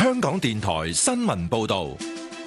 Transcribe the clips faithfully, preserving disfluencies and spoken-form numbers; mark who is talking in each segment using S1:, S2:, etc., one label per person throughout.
S1: 香港電台新聞報道。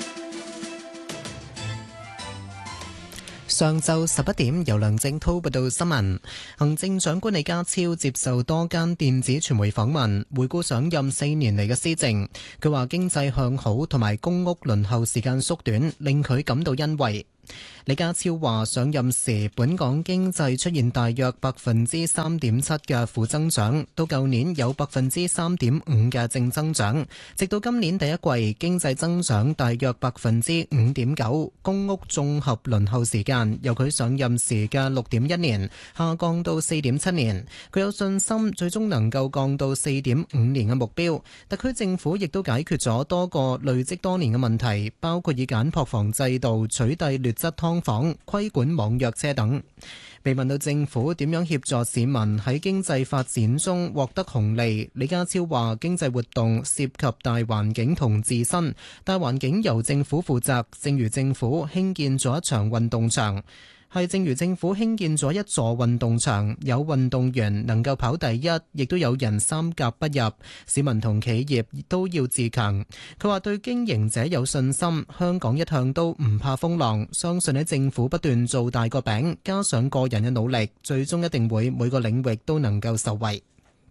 S2: 上晝十一點，由梁正滔報道新聞。行政長官李家超接受多間電子傳媒訪問，回顧上任四年嚟嘅施政。佢話經濟向好同埋公屋輪候時間縮短，令佢感到欣慰。李家超話上任時本港經濟出現大約百分之三點七嘅負增長，到舊年有百分之三點五嘅正增長，直到今年第一季經濟增長大約百分之五點九。公屋綜合輪候時間由佢上任時嘅六點一年下降到四點七年，佢有信心最終能夠降到四點五年嘅目標。特區政府亦都解決咗多個累積多年嘅問題，包括以簡樸房制度取締劣質劏房、規管網約車等。被問到政府點樣協助市民喺經濟發展中獲得紅利，李家超話經濟活動涉及大環境同自身，大環境由政府負責，正如政府興建咗一場運動場。係正如政府興建咗一座運動場，有運動員能夠跑第一，亦都有人三甲不入。市民同企業都要自強。佢話對經營者有信心，香港一向都唔怕風浪，相信喺政府不斷做大個餅，加上個人嘅努力，最終一定會每個領域都能夠受惠。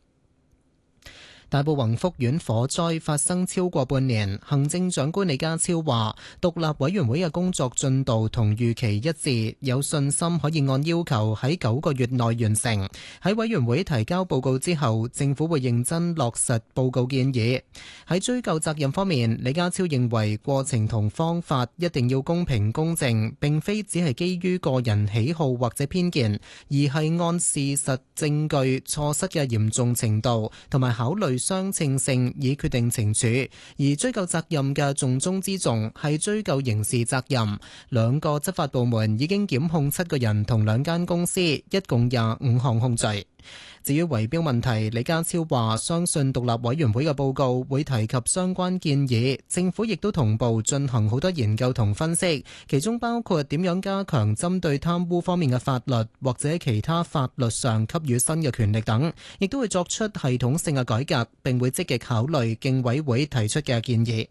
S2: 大埔宏福苑火災發生超過半年，行政長官李家超話獨立委員會嘅工作進度同預期一致，有信心可以按要求喺九個月內完成。喺委員會提交報告之後，政府會認真落實報告建議。喺追究責任方面，李家超認為過程同方法一定要公平公正，並非只係基於個人喜好或者偏見，而係按事實證據、錯失嘅嚴重程度同埋考慮相稱性以決定懲處，而追究責任嘅重中之重係追究刑事責任。兩個執法部門已經檢控七個人同兩間公司，一共廿五項控罪。至於圍標問題，李家超話相信獨立委員會嘅報告會提及相關建議，政府亦都同步進行好多研究同分析，其中包括點樣加強針對貪污方面嘅法律，或者其他法律上給予新嘅權力等，亦都會作出系統性嘅改革，並會積極考慮競委會提出嘅建議。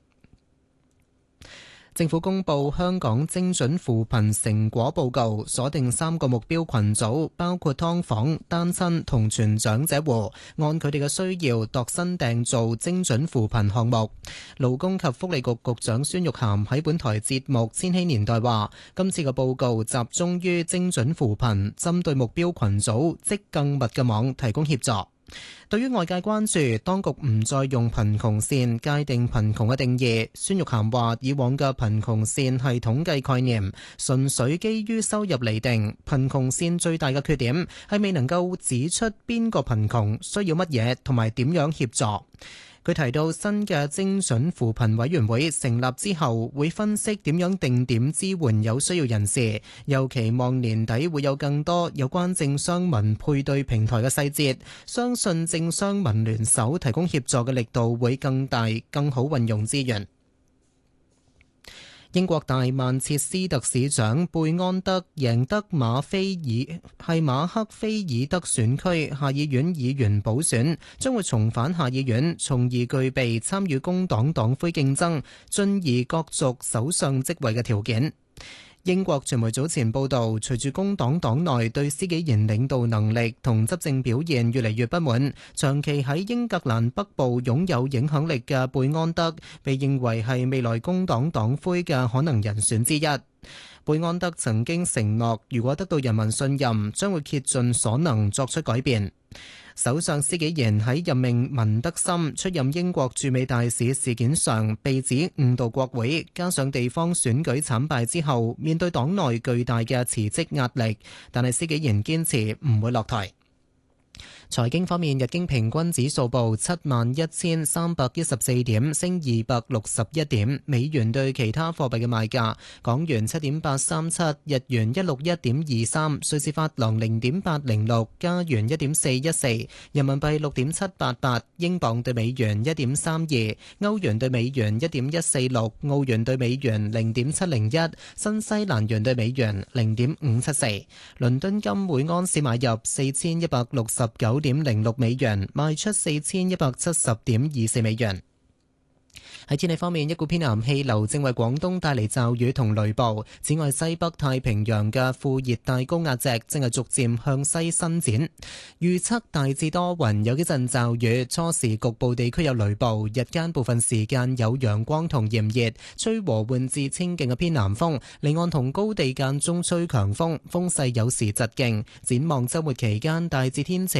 S2: 政府公布香港精準扶貧成果報告，鎖定三個目標群組，包括劏房、單親同全長者戶，按佢哋嘅需要度身訂造精準扶貧項目。勞工及福利局局長孫玉菡喺本台節目《千禧年代》話，今次嘅報告集中於精準扶貧，針對目標群組織更密嘅網提供協助。對於外界關注當局唔再用貧窮線界定貧窮嘅定義，孫玉菡話以往嘅貧窮線係統計概念，純粹基於收入釐定。貧窮線最大嘅缺點係未能夠指出邊個貧窮需要乜嘢同埋點樣協助。佢提到新嘅精準扶貧委員會成立之後，會分析點樣定點支援有需要人士，又期望年底會有更多有關政商民配對平台嘅細節，相信政商民聯手提供協助嘅力度會更大，更好運用資源。英國大曼徹斯特市長貝安德贏得馬菲爾係馬克菲爾德選區下議院議員補選，將會重返下議院，從而具備參與工黨黨魁競爭，進而角逐首相職位嘅條件。英國傳媒早前報道，隨住工黨黨內對施紀賢領導能力同執政表現越嚟越不滿，長期喺英格蘭北部擁有影響力嘅貝安德被認為係未來工黨黨魁嘅可能人選之一。貝安德曾經承諾，如果得到人民信任，將會竭盡所能作出改變。首相施紀賢喺任命文德森出任英國駐美大使事件上被指誤導國會，加上地方選舉慘敗之後，面對黨內巨大嘅辭職壓力，但係施紀賢堅持唔會落台。財經方面，日經平均指數報七萬一千三百一十四點，升二百六十一點。美元對其他貨幣嘅賣價：港元七點八三七，日元一六一點二三，瑞士法郎零點八零六，加元一點四一四，人民幣六點七八八，英鎊對美元一點三二，歐元對美元一點一四六，澳元對美元零點七零一，新西蘭元對美元零點五七四。倫敦金每盎司買入四千一百六十九點零六美元，賣出四千一百七十點二四美元。 喺天氣方面，一股偏南氣流正為廣東帶嚟驟雨同雷暴。此外，西北太平洋嘅副熱帶高壓脊正係逐漸向西伸展。預測大致多雲，有幾陣驟雨，初時局部地區有雷暴，日間部分時間有陽光同炎熱，吹和緩至清勁嘅偏南風，離岸同高地間中吹強風，風勢有時疾勁。展望週末期間大致天晴。